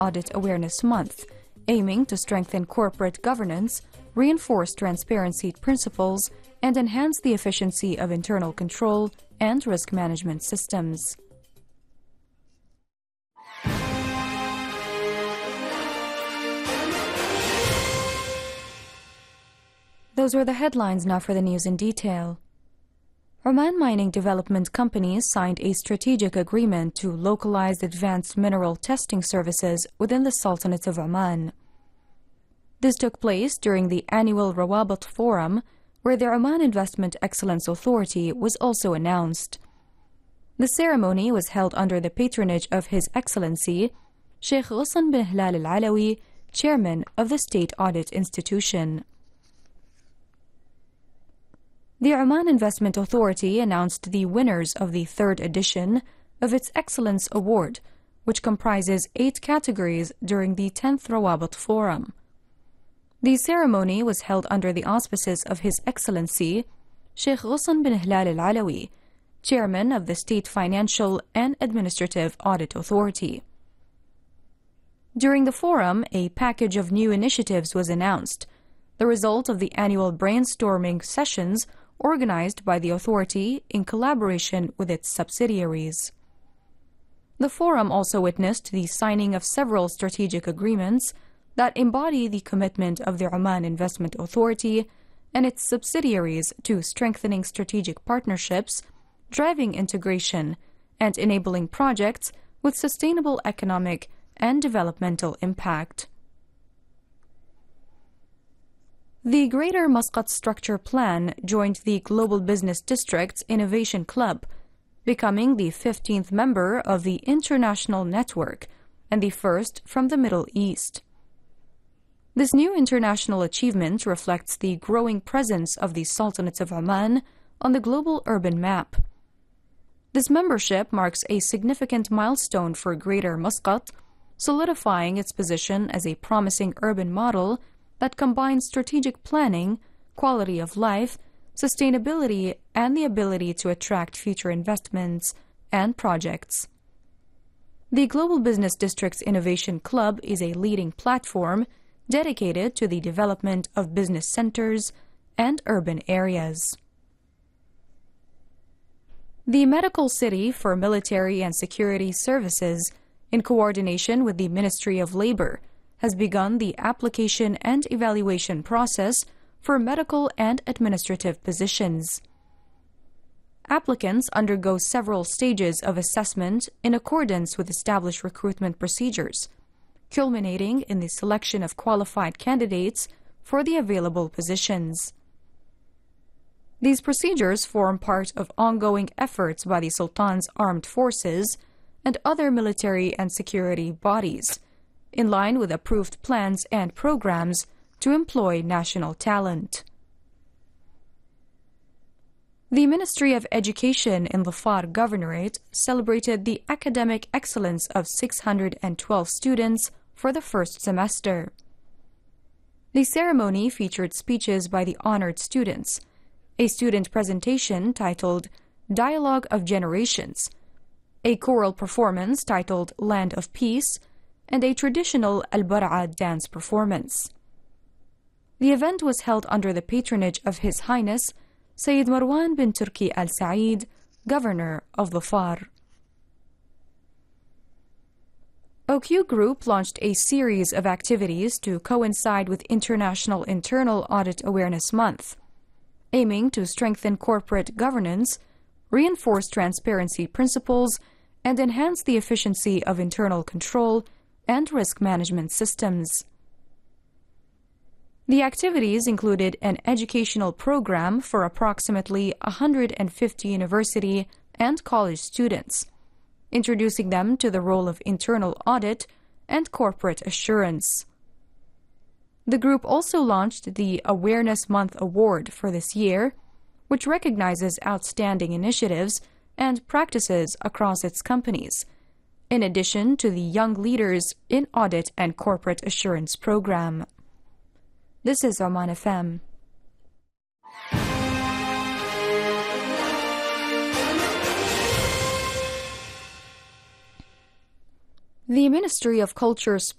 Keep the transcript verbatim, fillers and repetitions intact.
Audit Awareness Month, aiming to strengthen corporate governance, reinforce transparency principles, and enhance the efficiency of internal control and risk management systems. Those were the headlines. Now for the news in detail. Oman Mining Development Companies signed a strategic agreement to localize advanced mineral testing services within the Sultanate of Oman. This took place during the annual Rawabat Forum, where the Oman Investment Excellence Authority was also announced. The ceremony was held under the patronage of His Excellency, Sheikh Ghassan bin Hilal Al-Alawi, Chairman of the State Audit Institution. The Oman Investment Authority announced the winners of the third edition of its Excellence Award, which comprises eight categories during the tenth Rawabat Forum. The ceremony was held under the auspices of His Excellency, Sheikh Ghassan bin Hilal Al-Alawi, Chairman of the State Financial and Administrative Audit Authority. During the forum, a package of new initiatives was announced, the result of the annual brainstorming sessions organized by the authority in collaboration with its subsidiaries. The forum also witnessed the signing of several strategic agreements that embody the commitment of the Oman Investment Authority and its subsidiaries to strengthening strategic partnerships, driving integration, and enabling projects with sustainable economic and developmental impact. The Greater Muscat Structure Plan joined the Global Business District's Innovation Club, becoming the fifteenth member of the international network and the first from the Middle East. This new international achievement reflects the growing presence of the Sultanate of Oman on the global urban map. This membership marks a significant milestone for Greater Muscat, solidifying its position as a promising urban model that combines strategic planning, quality of life, sustainability, and the ability to attract future investments and projects. The Global Business District's Innovation Club is a leading platform dedicated to the development of business centers and urban areas. The Medical City for Military and Security Services, in coordination with the Ministry of Labor, has begun the application and evaluation process for medical and administrative positions. Applicants undergo several stages of assessment in accordance with established recruitment procedures, culminating in the selection of qualified candidates for the available positions. These procedures form part of ongoing efforts by the Sultan's armed forces and other military and security bodies, in line with approved plans and programs to employ national talent. The Ministry of Education in Dhofar Governorate celebrated the academic excellence of six hundred twelve students for the first semester. The ceremony featured speeches by the honored students, a student presentation titled Dialogue of Generations, a choral performance titled Land of Peace, and a traditional Al-Bar'a dance performance. The event was held under the patronage of His Highness Sayyid Marwan bin Turki Al Said, Governor of Dhofar. O Q Group launched a series of activities to coincide with International Internal Audit Awareness Month, aiming to strengthen corporate governance, reinforce transparency principles, and enhance the efficiency of internal control and risk management systems. The activities included an educational program for approximately one hundred fifty university and college students, introducing them to the role of internal audit and corporate assurance. The group also launched the Awareness Month Award for this year, which recognizes outstanding initiatives and practices across its companies, in addition to the Young Leaders in Audit and Corporate Assurance program. This is Oman F M. The Ministry of Culture, Sport